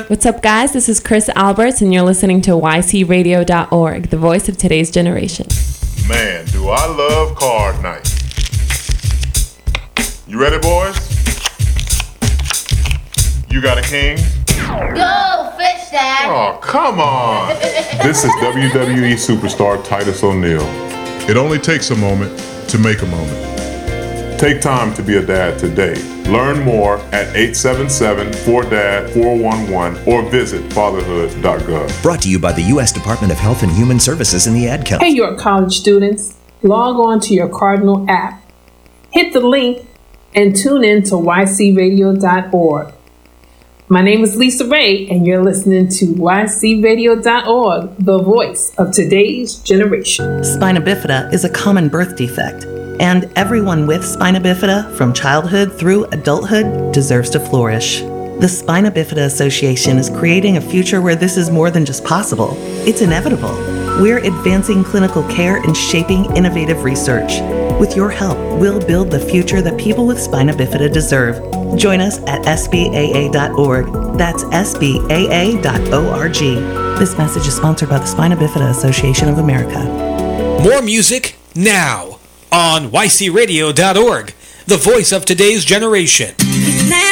What's up, guys? This is Chris Alberts, and you're listening to ycradio.org, the voice of today's generation. Man, do I love card night. You ready, boys? You got a king? Go, fish dad! Oh, come on! This is WWE superstar Titus O'Neil. It only takes a moment to make a moment. Take time to be a dad today. Learn more at 877-4DAD-411 or visit fatherhood.gov. Brought to you by the U.S. Department of Health and Human Services and the Ad Council. Hey, York College students. Log on to your Cardinal app. Hit the link and tune in to ycradio.org. My name is Lisa Ray, and you're listening to ycradio.org, the voice of today's generation. Spina bifida is a common birth defect, and everyone with spina bifida from childhood through adulthood deserves to flourish. The Spina Bifida Association is creating a future where this is more than just possible. It's inevitable. We're advancing clinical care and shaping innovative research. With your help, we'll build the future that people with spina bifida deserve. Join us at SBAA.org. That's SBAA.org. This message is sponsored by the Spina Bifida Association of America. More music now on YCRadio.org, the voice of today's generation.